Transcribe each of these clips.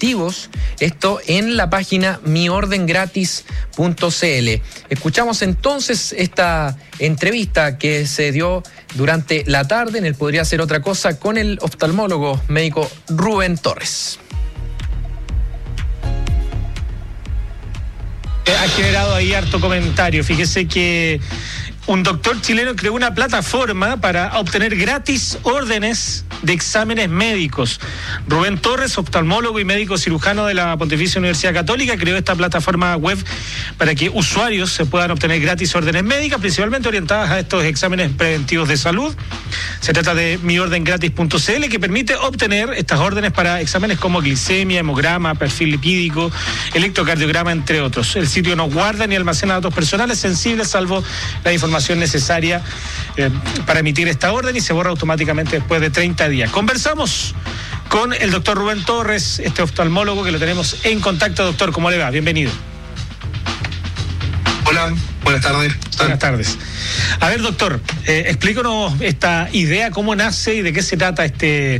preventivos, esto en la página miordengratis.cl. Escuchamos entonces esta entrevista que se dio durante la tarde en el Podría Ser Otra Cosa con el oftalmólogo médico Rubén Torres. Ha generado ahí harto comentario. Fíjese que un doctor chileno creó una plataforma para obtener gratis órdenes de exámenes médicos. Rubén Torres, oftalmólogo y médico cirujano de la Pontificia Universidad Católica, creó esta plataforma web para que usuarios se puedan obtener gratis órdenes médicas, principalmente orientadas a estos exámenes preventivos de salud. Se trata de miordengratis.cl, que permite obtener estas órdenes para exámenes como glicemia, hemograma, perfil lipídico, electrocardiograma, entre otros. El sitio no guarda ni almacena datos personales sensibles, salvo la información necesaria para emitir esta orden, y se borra automáticamente después de 30 días. Conversamos con el doctor Rubén Torres, este oftalmólogo que lo tenemos en contacto. Doctor, ¿cómo le va? Bienvenido. Hola, buenas tardes. Buenas tardes. A ver, doctor, explícanos esta idea, cómo nace y de qué se trata este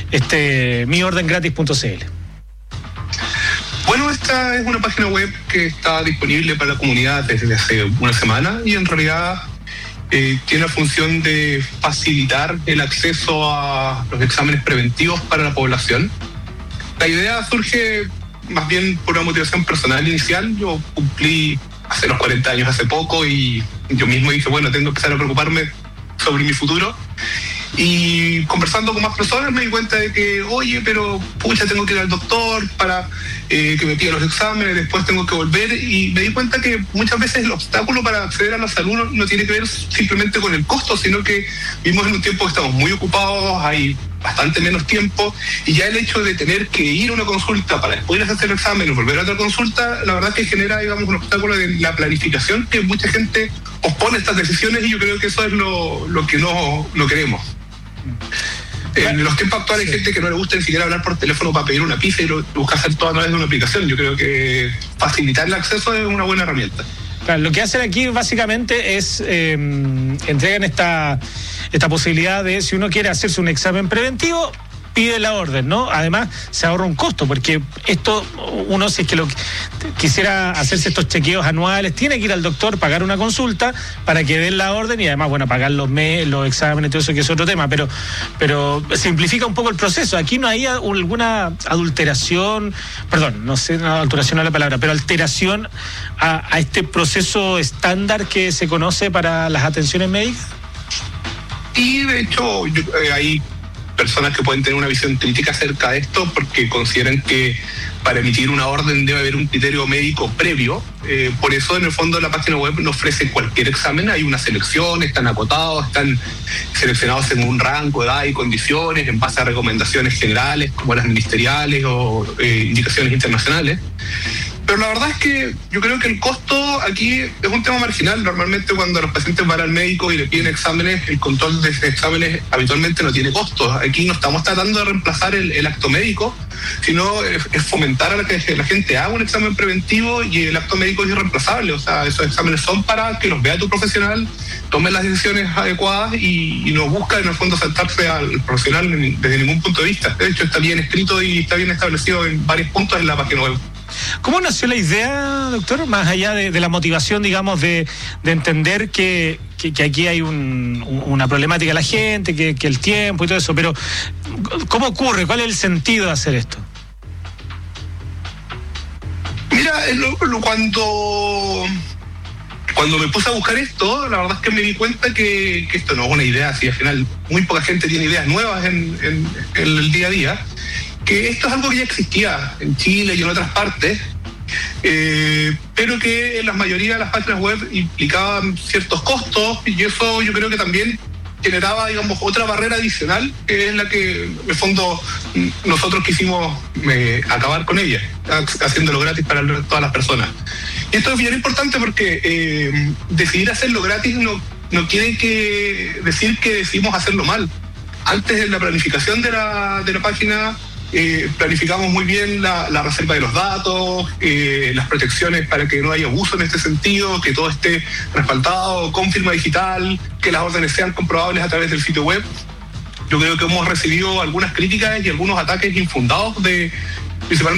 miordengratis.cl. Bueno, esta es una página web que está disponible para la comunidad desde hace una semana y en realidad tiene la función de facilitar el acceso a los exámenes preventivos para la población. La idea surge más bien por una motivación personal inicial. Yo cumplí hace los 40 años hace poco y yo mismo dije, bueno, tengo que empezar a preocuparme sobre mi futuro. Y conversando con más personas me di cuenta de que, oye, pero pucha, tengo que ir al doctor para que me pida los exámenes, después tengo que volver, y me di cuenta que muchas veces el obstáculo para acceder a la salud no tiene que ver simplemente con el costo, sino que vivimos en un tiempo que estamos muy ocupados, hay bastante menos tiempo, y ya el hecho de tener que ir a una consulta para después hacer el examen y volver a otra consulta, la verdad es que genera, digamos, un obstáculo de la planificación, que mucha gente pospone estas decisiones, y yo creo que eso es lo que no queremos. En los tiempos actuales hay gente que no le gusta ni siquiera hablar por teléfono para pedir una pizza y lo busca hacer todo a través de una aplicación. Yo creo que facilitar el acceso es una buena herramienta. Claro, lo que hacen aquí básicamente es entregan esta posibilidad de, si uno quiere hacerse un examen preventivo, pide la orden, ¿no? Además, se ahorra un costo, porque esto, uno, si es que quisiera hacerse estos chequeos anuales, tiene que ir al doctor, pagar una consulta para que den la orden, y además, bueno, pagar los exámenes, todo eso, que es otro tema, pero simplifica un poco el proceso. Aquí no hay alguna adulteración, perdón, no sé, no, adulteración no es la palabra, pero alteración a este proceso estándar que se conoce para las atenciones médicas. Y de hecho, hay personas que pueden tener una visión crítica acerca de esto porque consideran que para emitir una orden debe haber un criterio médico previo. Por eso, en el fondo, la página web no ofrece cualquier examen. Hay una selección, están acotados, están seleccionados según un rango de edad y condiciones, en base a recomendaciones generales como las ministeriales o indicaciones internacionales. Pero la verdad es que yo creo que el costo aquí es un tema marginal. Normalmente cuando los pacientes van al médico y le piden exámenes, el control de exámenes habitualmente no tiene costos. Aquí no estamos tratando de reemplazar el acto médico, sino es fomentar a que la gente haga un examen preventivo, y el acto médico es irreemplazable. O sea, esos exámenes son para que los vea tu profesional, tome las decisiones adecuadas y no busca en el fondo saltarse al profesional desde ningún punto de vista. De hecho, está bien escrito y está bien establecido en varios puntos en la página web. ¿Cómo nació la idea, doctor? Más allá de la motivación, digamos, de entender que aquí hay una problemática de la gente, que el tiempo y todo eso, pero ¿cómo ocurre? ¿Cuál es el sentido de hacer esto? Mira, cuando me puse a buscar esto, la verdad es que me di cuenta que esto no es una idea así. Al final, muy poca gente tiene ideas nuevas en el día a día. Que esto es algo que ya existía en Chile y en otras partes, pero que en la mayoría de las páginas web implicaban ciertos costos, y eso yo creo que también generaba, digamos, otra barrera adicional, que es la que, en el fondo, nosotros quisimos acabar con ella, haciéndolo gratis para todas las personas. Y esto es bien importante porque decidir hacerlo gratis no quiere decir que decidimos hacerlo mal. Antes, en la planificación de la página, planificamos muy bien la reserva de los datos, las protecciones para que no haya abuso en este sentido, que todo esté respaldado con firma digital, que las órdenes sean comprobables a través del sitio web. Yo creo que hemos recibido algunas críticas y algunos ataques infundados principalmente